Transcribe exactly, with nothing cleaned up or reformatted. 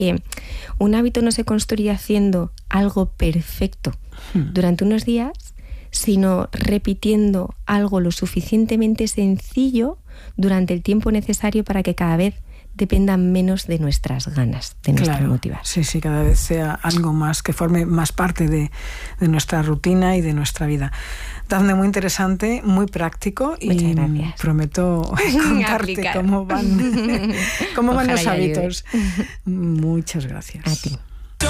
Eh, un hábito no se construye haciendo algo perfecto hmm. durante unos días, sino repitiendo algo lo suficientemente sencillo durante el tiempo necesario para que cada vez dependan menos de nuestras ganas, de nuestra claro, motivación. Sí, sí, cada vez sea algo más que forme más parte de, de nuestra rutina y de nuestra vida. Dafne, muy interesante, muy práctico. Muchas y gracias. Prometo contarte cómo van, cómo van los hábitos. Muchas gracias. A ti.